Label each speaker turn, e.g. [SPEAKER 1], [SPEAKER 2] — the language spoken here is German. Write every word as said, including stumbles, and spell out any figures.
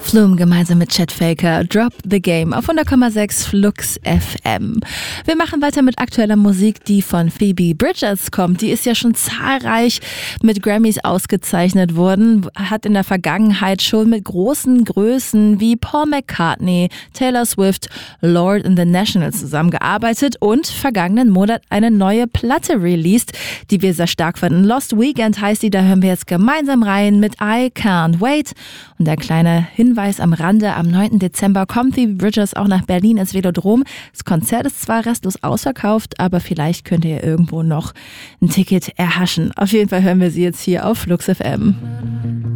[SPEAKER 1] Flume gemeinsam mit Chet Faker, Drop the Game auf hundert Komma sechs Flux F M. Wir machen weiter mit aktueller Musik, die von Phoebe Bridgers kommt. Die ist ja schon zahlreich mit Grammys ausgezeichnet worden, hat in der Vergangenheit schon mit großen Größen wie Paul McCartney, Taylor Swift, Lord and the National zusammengearbeitet und vergangenen Monat eine neue Platte released, die wir sehr stark fanden. Lost Weekend heißt die, da hören wir jetzt gemeinsam rein mit I Can't Wait. Und der kleine Hinweis am Rande, am neunten Dezember kommt Phoebe Bridgers auch nach Berlin ins Velodrom. Das Konzert ist zwar restlos ausverkauft, aber vielleicht könnt ihr irgendwo noch ein Ticket erhaschen. Auf jeden Fall hören wir sie jetzt hier auf Flux F M.